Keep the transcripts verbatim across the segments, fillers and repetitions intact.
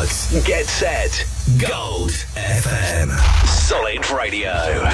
starts. Get set. Gold F M. Solid Radio.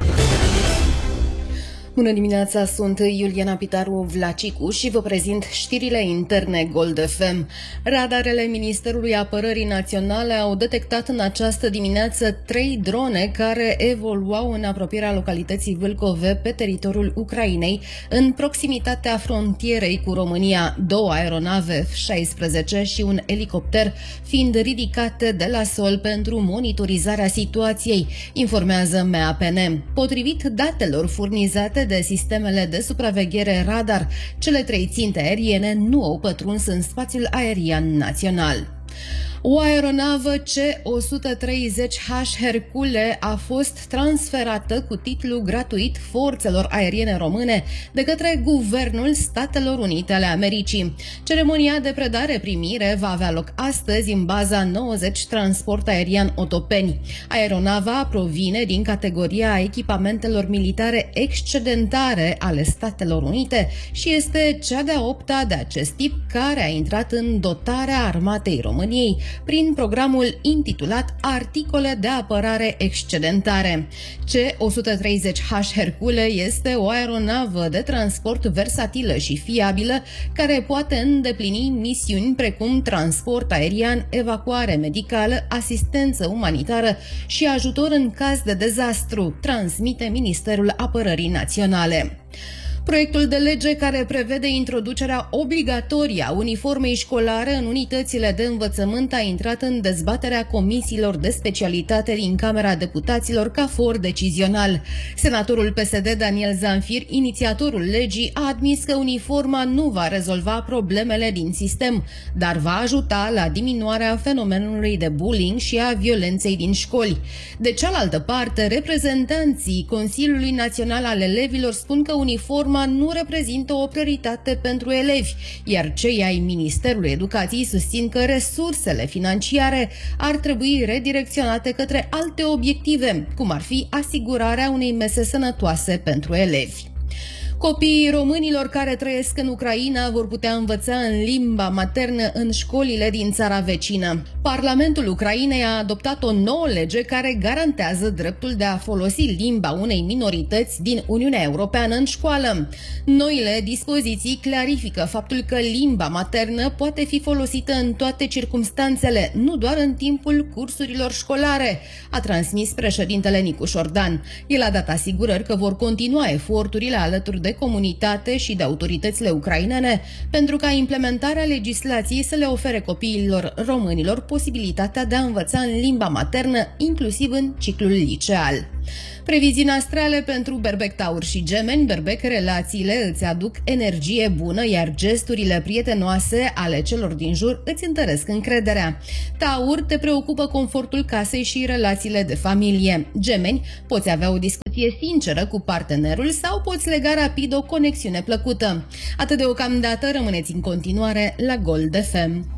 Bună dimineața, sunt Iuliana Pitaru Vlacicu și vă prezint știrile interne Gold F M. Radarele Ministerului Apărării Naționale au detectat în această dimineață trei drone care evoluau în apropierea localității Vâlcove pe teritoriul Ucrainei, în proximitatea frontierei cu România, două aeronave F șaisprezece și un elicopter fiind ridicate de la sol pentru monitorizarea situației, informează M A P N. Potrivit datelor furnizate de sistemele de supraveghere radar, cele trei ținte aeriene nu au pătruns în spațiul aerian național. O aeronavă C o sută treizeci H Hercule a fost transferată cu titlu gratuit forțelor aeriene române de către Guvernul Statelor Unite ale Americii. Ceremonia de predare-primire va avea loc astăzi în baza nouăzeci Transport Aerian Otopeni. Aeronava provine din categoria echipamentelor militare excedentare ale Statelor Unite și este cea de-a opta de acest tip care a intrat în dotarea Armatei României prin programul intitulat Articole de apărare excedentare. C o sută treizeci H Hercule este o aeronavă de transport versatilă și fiabilă care poate îndeplini misiuni precum transport aerian, evacuare medicală, asistență umanitară și ajutor în caz de dezastru, transmite Ministerul Apărării Naționale. Proiectul de lege care prevede introducerea obligatorie a uniformei școlare în unitățile de învățământ a intrat în dezbaterea comisiilor de specialitate din Camera Deputaților ca for decizional. Senatorul P S D Daniel Zamfir, inițiatorul legii, a admis că uniforma nu va rezolva problemele din sistem, dar va ajuta la diminuarea fenomenului de bullying și a violenței din școli. De cealaltă parte, reprezentanții Consiliului Național al Elevilor spun că uniforma nu reprezintă o prioritate pentru elevi, iar cei ai Ministerului Educației susțin că resursele financiare ar trebui redirecționate către alte obiective, cum ar fi asigurarea unei mese sănătoase pentru elevi. Copiii românilor care trăiesc în Ucraina vor putea învăța în limba maternă în școlile din țara vecină. Parlamentul Ucrainei a adoptat o nouă lege care garantează dreptul de a folosi limba unei minorități din Uniunea Europeană în școală. Noile dispoziții clarifică faptul că limba maternă poate fi folosită în toate circumstanțele, nu doar în timpul cursurilor școlare, a transmis președintele Nicu Șordan. El a dat asigurări că vor continua eforturile alături de comunitate și de autoritățile ucrainene pentru ca implementarea legislației să le ofere copiilor românilor posibilitatea de a învăța în limba maternă, inclusiv în ciclul liceal. Previziuni astrale pentru Berbec, Taur și Gemeni. Berbec, relațiile îți aduc energie bună, iar gesturile prietenoase ale celor din jur îți întăresc încrederea. Taur, te preocupă confortul casei și relațiile de familie. Gemeni, poți avea o discuție sinceră cu partenerul sau poți lega rapid o conexiune plăcută. Atât deocamdată, rămâneți în continuare la Gold F M.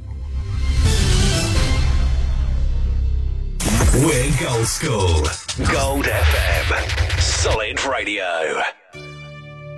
We're Gold School. Gold F M. Solid Radio.